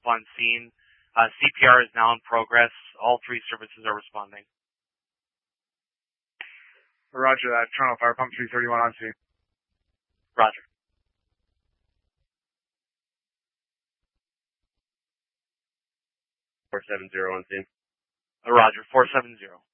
on scene. CPR is now in progress. All three services are responding. Roger that. Toronto Fire Pump 331 on scene. Roger. .470 on scene. Roger, 470.